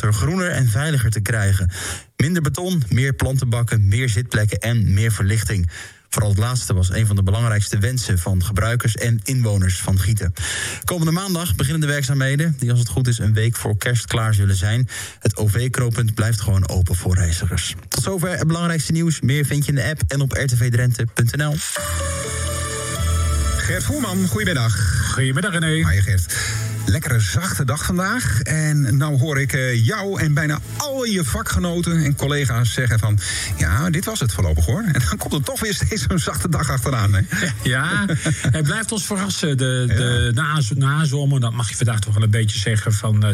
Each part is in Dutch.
sector groener en veiliger te krijgen. Minder beton, meer plantenbakken, meer zitplekken en meer verlichting. Vooral het laatste was een van de belangrijkste wensen van gebruikers en inwoners van Gieten. Komende maandag beginnen de werkzaamheden, die als het goed is een week voor kerst klaar zullen zijn. Het OV-knooppunt blijft gewoon open voor reizigers. Tot zover het belangrijkste nieuws. Meer vind je in de app en op rtvdrenthe.nl. Gert Voerman, goedemiddag. Goedemiddag, René. Hoi Gert. Lekkere zachte dag vandaag. En nou hoor ik jou en bijna al je vakgenoten en collega's zeggen van... ja, dit was het voorlopig hoor. En dan komt er toch weer steeds zo'n zachte dag achteraan. Hè? Ja, het blijft ons verrassen. De nazomer, dat mag je vandaag toch wel een beetje zeggen, van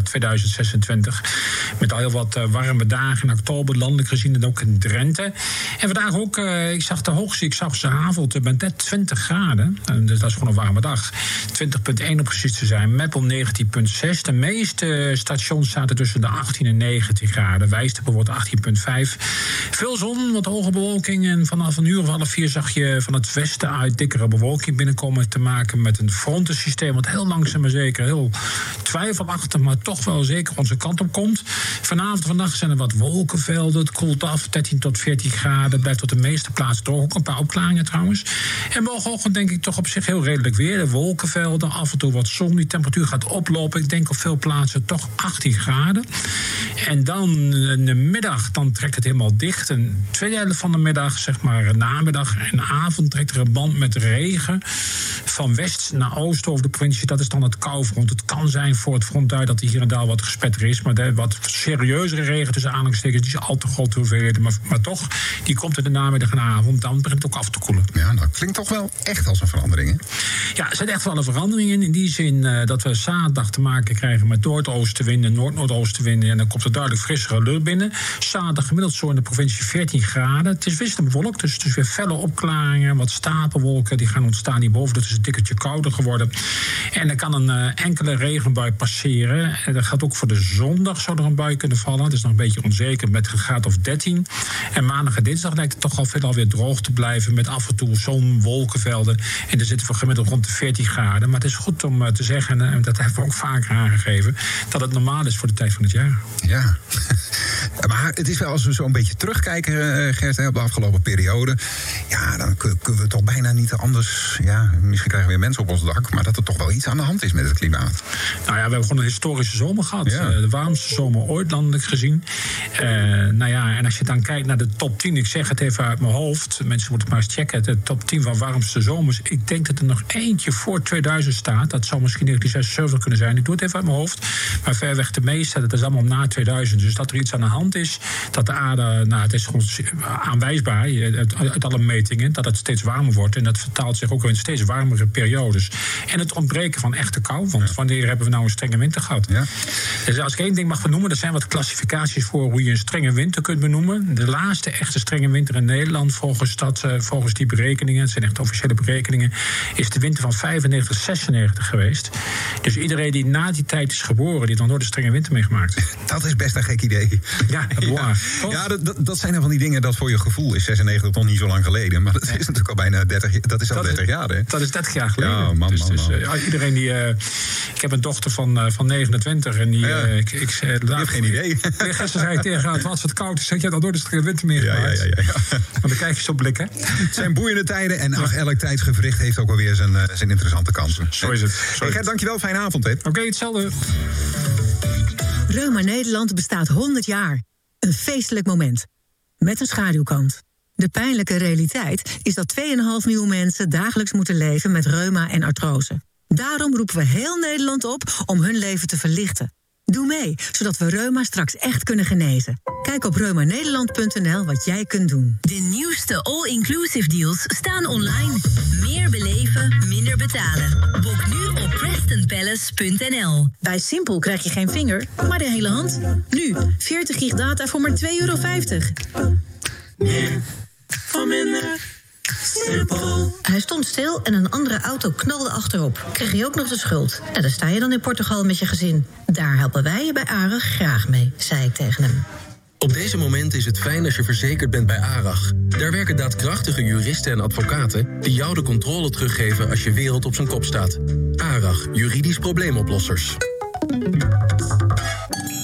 2026. Met al heel wat warme dagen in oktober, landelijk gezien en ook in Drenthe. En vandaag ook, ik zag de hoogste, ik zag avond met net 20 graden. En dus dat is gewoon een warme dag. 20,1 om precies te zijn. Meppel 19,6. De meeste stations zaten tussen de 18 en 19 graden. Wijster bijvoorbeeld 18,5. Veel zon, wat hoge bewolking. En vanaf een uur of 3:30 zag je van het westen uit dikkere bewolking binnenkomen. Te maken met een frontensysteem wat heel langzaam maar zeker, heel twijfelachtig, maar toch wel zeker onze kant op komt. Vanavond en vannacht zijn er wat wolkenvelden. Het koelt af, 13 tot 14 graden. Blijft op de meeste plaatsen toch ook een paar opklaringen trouwens. En morgenochtend denk ik toch op zich heel redelijk weer. De wolkenvelden, af en toe wat zon. Die temperatuur gaat oplopen. Ik denk op veel plaatsen toch 18 graden. En dan in de middag, dan trekt het helemaal dicht. En tweede helft van de middag, zeg maar namiddag en avond, trekt er een band met regen van west naar oost over de provincie. Dat is dan het koufront. Het kan zijn voor het front uit dat hier en daar wat gespetter is. Maar de wat serieuzere regen tussen aanhalingstekens, die is al te grote hoeveelheden. Maar toch, die komt in de namiddag en avond. Dan begint het ook af te koelen. Ja, dat klinkt toch wel echt als een verandering, hè? Ja, er zijn echt wel een verandering in. In die zin dat we zaterdag te maken krijgen met noordoostenwinden, noord-noordoostenwinden. En dan komt er duidelijk frissere lucht binnen. Zaterdag gemiddeld zo in de provincie 14 graden. Het is wisselend bewolkt, dus het is weer felle opklaringen. Wat stapelwolken die gaan ontstaan hierboven. Dat is een tikkeltje kouder geworden. En er kan een enkele regenbui passeren. En dat gaat ook voor de zondag, zou er een bui kunnen vallen. Het is nog een beetje onzeker met een graad of 13. En maandag en dinsdag lijkt het toch al veelal weer droog te blijven. Met af en toe zon, wolkenvelden. En er zitten we gemiddeld rond de 14 graden. Maar het is goed om te zeggen, en dat hebben we ook vaker aangegeven, dat het normaal is voor de tijd van het jaar. Ja, maar het is wel, als we zo een beetje terugkijken, Gert, op de afgelopen periode, ja, dan kunnen we toch bijna niet anders. Ja, misschien krijgen we weer mensen op ons dak, maar dat er toch wel iets aan de hand is met het klimaat. Nou ja, we hebben gewoon een historische zomer gehad. Ja. De warmste zomer ooit landelijk gezien. Nou ja, en als je dan kijkt naar de top 10, ik zeg het even uit mijn hoofd, mensen moeten het maar eens checken, de top 10 van warmste zomers. Ik denk dat er nog eentje voor 2000 staat. Dat zou misschien 1976 kunnen zijn. Ik doe het even uit mijn hoofd. Maar ver weg de meeste, dat is allemaal na 2000. Dus dat er iets aan de hand is, dat de aarde, nou, het is gewoon aanwijsbaar uit alle metingen, dat het steeds warmer wordt. En dat vertaalt zich ook in steeds warmere periodes. En het ontbreken van echte kou. Want wanneer hebben we nou een strenge winter gehad? Ja. Dus als ik één ding mag benoemen, er zijn wat klassificaties voor hoe je een strenge winter kunt benoemen. De laatste echte strenge winter in Nederland, volgens die berekeningen, het zijn echt officiële berekeningen, is de winter van 95-96 geweest. Dus iedereen die na die tijd is geboren, die heeft nog nooit een strenge winter meegemaakt. Dat is best een gek idee. Ja, dat zijn er van die dingen dat voor je gevoel is 96 nog niet zo lang geleden. Maar dat is natuurlijk al bijna 30, dat is al 30 jaar, hè? Dat is 30 jaar geleden. Ja, man. Iedereen die... ik heb een dochter van 29 en die... ik heb geen idee. Gisteren zei ik tegen haar, het was wat koud. Ik zei, je hebt al nooit een strenge winter meegemaakt. Ja. Maar dan kijk je zo blik, hè? Het zijn boeiende tijden en elk tijdsgevricht heeft ook alweer zijn interessante kansen. Zo is het. Gert, dankjewel. Fijne avond, hè? Oké, hetzelfde. Reuma Nederland bestaat 100 jaar. Een feestelijk moment. Met een schaduwkant. De pijnlijke realiteit is dat 2,5 miljoen mensen dagelijks moeten leven met reuma en artrose. Daarom roepen we heel Nederland op om hun leven te verlichten. Doe mee, zodat we reuma straks echt kunnen genezen. Kijk op reumanederland.nl wat jij kunt doen. De nieuwste all-inclusive deals staan online. Meer beleven, minder betalen. Boek nu op PrestonPalace.nl. Bij Simpel krijg je geen vinger, maar de hele hand. Nu, 40 gig data voor maar €2,50. Meer voor minder. Simpel. Hij stond stil en een andere auto knalde achterop. Kreeg je ook nog de schuld. En daar sta je dan in Portugal met je gezin. Daar helpen wij je bij ARAG graag mee, zei ik tegen hem. Op deze moment is het fijn als je verzekerd bent bij ARAG. Daar werken daadkrachtige juristen en advocaten die jou de controle teruggeven als je wereld op zijn kop staat. ARAG, juridisch probleemoplossers.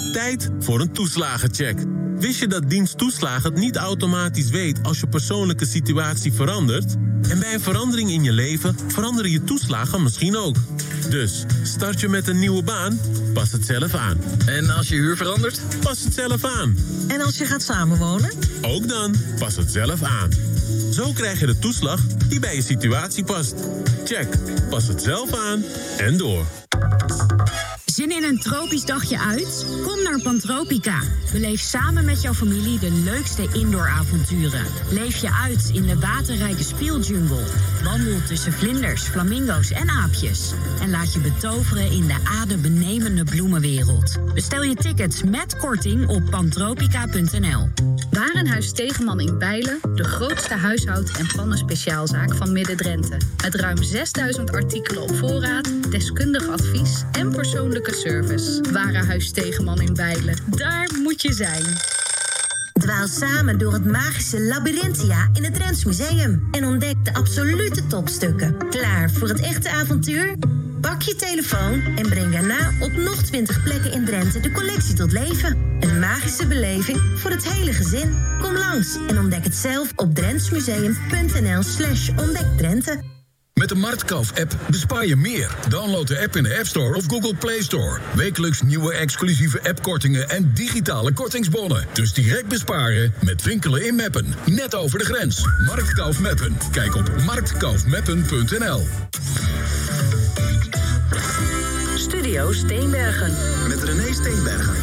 Tijd voor een toeslagencheck. Wist je dat dienst toeslagen het niet automatisch weet als je persoonlijke situatie verandert? En bij een verandering in je leven veranderen je toeslagen misschien ook. Dus start je met een nieuwe baan? Pas het zelf aan. En als je huur verandert? Pas het zelf aan. En als je gaat samenwonen? Ook dan, pas het zelf aan. Zo krijg je de toeslag die bij je situatie past. Check, pas het zelf aan en door. Zin in een tropisch dagje uit? Kom naar Pantropica. Beleef samen met jouw familie de leukste indooravonturen. Leef je uit in de waterrijke speeljungle. Wandel tussen vlinders, flamingo's en aapjes. En laat je betoveren in de adembenemende bloemenwereld. Bestel je tickets met korting op pantropica.nl. Warenhuis Stegeman in Bijlen, de grootste huishoud- en pannenspeciaalzaak van Midden-Drenthe. Met ruim 6000 artikelen op voorraad, deskundig advies en persoonlijke service. Warenhuis Stegeman in Bijlen, daar moet je zijn. Dwaal samen door het magische Labyrinthia in het Drents Museum en ontdek de absolute topstukken. Klaar voor het echte avontuur? Pak je telefoon en breng daarna op nog 20 plekken in Drenthe de collectie tot leven. Een magische beleving voor het hele gezin. Kom langs en ontdek het zelf op drentsmuseum.nl/ontdekdrenthe. Met de Marktkauf-app bespaar je meer. Download de app in de App Store of Google Play Store. Wekelijks nieuwe exclusieve appkortingen en digitale kortingsbonnen. Dus direct besparen met winkelen in Meppen. Net over de grens. Marktkauf Meppen. Kijk op marktkaufmeppen.nl. Studio Steenbergen. Met René Steenbergen.